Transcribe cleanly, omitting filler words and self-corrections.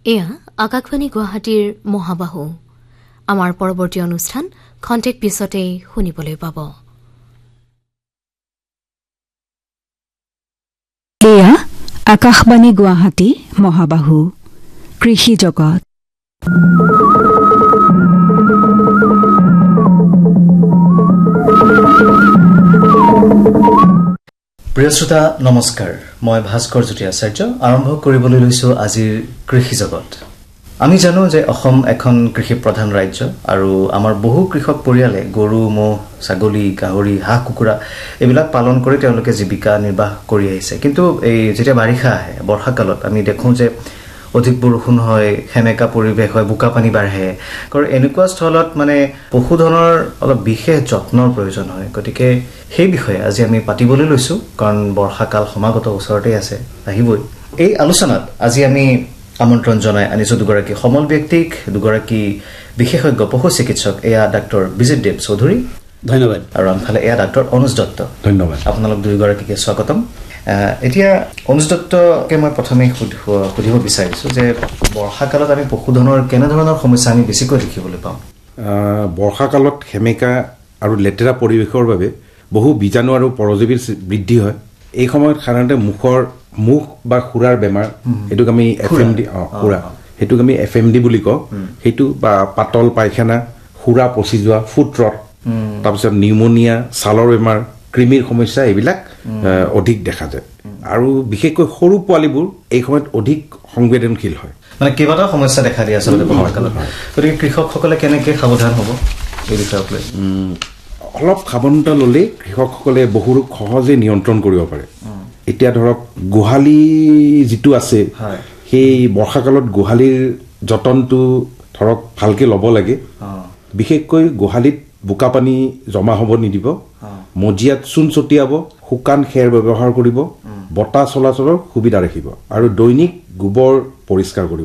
এয়া আকাশবাণী গুৱাহাটীৰ মহাবাহু। আমাৰ পৰৱৰ্তী অনুষ্ঠান খন্তেক পিছতেই শুনিবলৈ পাব। এয়া আকাশবাণী গুৱাহাটী মহাবাহু কৃষি জগত। প্ৰিয় শ্ৰোতা নমস্কাৰ, মই ভাস্কৰ জ্যোতি আচাৰ্য আৰম্ভ কৰিবলৈ লৈছোঁ আজিৰ কৃষি জগত। আমি জানো যে অসম এখন কৃষি প্ৰধান ৰাজ্য আৰু আমাৰ বহু কৃষক পৰিয়ালে গৰু, ম'হ, ছাগলী, গাহৰি, হাঁহ, কুকুৰা এইবিলাক পালন কৰি তেওঁলোকে জীৱিকা নিৰ্বাহ কৰি আহিছে। কিন্তু এই যেতিয়া বাৰিষা আহে, বৰ্ষাকালত আমি দেখোঁ যে অধিক বৰষুণ হয়, সেমেকা পৰিৱেশ হয়, বোকা পানী বাঢ়ে। কাৰণ এনেকুৱা স্থলত পশুধনৰ অলপ বিশেষ যত্নৰ প্ৰয়োজন হয়। গতিকে সেই বিষয়ে আজি আমি পাতিবলৈ লৈছোঁ, কাৰণ বৰ্ষাকাল সমাগত ওচৰতে আছে, আহিবই। এই আলোচনাত আজি আমি আমন্ত্ৰণ জনাই আনিছোঁ দুগৰাকী সমল ব্যক্তিক, দুগৰাকী বিশেষজ্ঞ পশু চিকিৎসক। এয়া ডাক্তৰ বিজিত দেৱ চৌধুৰী, ধন্যবাদ, আৰু আনফালে এয়া ডাক্তৰ অনুজ দত্ত। ধন্যবাদ। আপোনালোক দুয়োগৰাকীকে স্বাগতম। এতিয়া অনুজ দত্তকে মই প্ৰথমে সুধিব বিচাৰিছোঁ যে বৰ্ষাকালত আমি পশুধনৰ কেনেধৰণৰ সমস্যা আমি বেছিকৈ দেখিবলৈ পাওঁ? বৰ্ষাকালত সেমেকা আৰু লেতেৰা পৰিৱেশৰ বাবে বহু বীজাণু আৰু পৰজীৱীৰ বৃদ্ধি হয়। এই সময়ত সাধাৰণতে মুখ বা খুৰাৰ বেমাৰ, সেইটোক আমি সেইটোক আমি FMD বুলি কওঁ। সেইটো বা পাতল পায়খানা, খুৰা পচি যোৱা, ফুট ৰট, তাৰপিছত নিউমনিয়া, ছালৰ বেমাৰ, কৃমিৰ সমস্যা এইবিলাক অধিক দেখা যায়। আৰু বিশেষকৈ সৰু পোৱালীবোৰ এই সময়ত অধিক সংবেদনশীল হয়। কেইবাটাও সমস্যা দেখা দিয়ে আচলতে বৰ্ষাকালত। গতিকে কৃষকসকলে কেনেকৈ সাৱধান হ'ব এই বিষয়ক লৈ? অলপ সাৱধানতা ল'লে কৃষকসকলে বহু ৰোগ সহজে নিয়ন্ত্ৰণ কৰিব পাৰে। এতিয়া ধৰক গোহালি যিটো আছে, সেই বৰ্ষাকালত গোহালিৰ যতনটো ধৰক ভালকৈ ল'ব লাগে। বিশেষকৈ গোহালিত বোকা পানী জমা হ'ব নিদিব, মজিয়াত চূণ ছটিয়াব, শুকান খেৰ ব্যৱহাৰ কৰিব, বতাহ চলাচলৰ সুবিধা ৰাখিব আৰু দৈনিক গোবৰ পৰিষ্কাৰ কৰিব।